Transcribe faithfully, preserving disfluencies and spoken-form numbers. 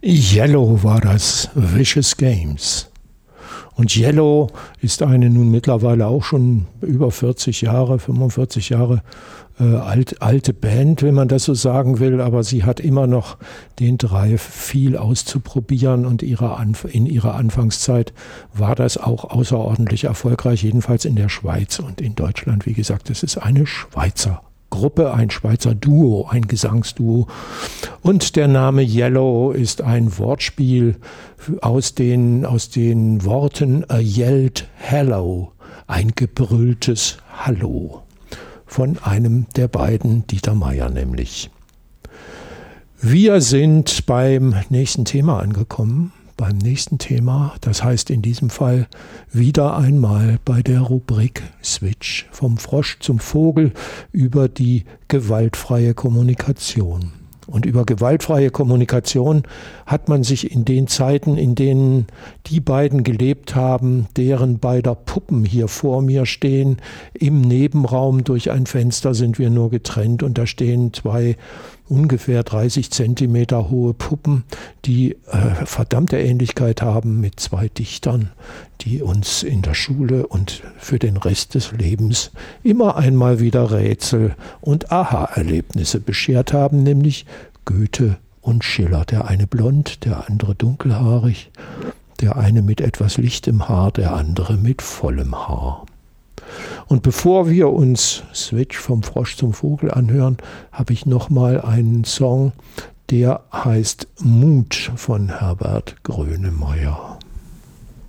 Yellow war das, Vicious Games. Und Yellow ist eine nun mittlerweile auch schon über vierzig Jahre, fünfundvierzig Jahre äh, alt, alte Band, wenn man das so sagen will, aber sie hat immer noch den Drive, viel auszuprobieren, und ihre Anf- in ihrer Anfangszeit war das auch außerordentlich erfolgreich, jedenfalls in der Schweiz und in Deutschland. Wie gesagt, es ist eine Schweizer Gruppe, ein Schweizer Duo, ein Gesangsduo. Und der Name Yellow ist ein Wortspiel aus den, aus den Worten a yelled hello, ein gebrülltes Hallo, von einem der beiden, Dieter Meier nämlich. Wir sind beim nächsten Thema angekommen. Beim nächsten Thema, das heißt in diesem Fall wieder einmal bei der Rubrik Switch vom Frosch zum Vogel über die gewaltfreie Kommunikation. Und über gewaltfreie Kommunikation hat man sich in den Zeiten, in denen die beiden gelebt haben, deren beider Puppen hier vor mir stehen, im Nebenraum durch ein Fenster sind wir nur getrennt, und da stehen zwei ungefähr dreißig Zentimeter hohe Puppen, die äh, verdammte Ähnlichkeit haben mit zwei Dichtern, die uns in der Schule und für den Rest des Lebens immer einmal wieder Rätsel und Aha-Erlebnisse beschert haben, nämlich Goethe und Schiller. Der eine blond, der andere dunkelhaarig, der eine mit etwas Licht im Haar, der andere mit vollem Haar. Und bevor wir uns Switch vom Frosch zum Vogel anhören, habe ich nochmal einen Song, der heißt Mut von Herbert Grönemeyer.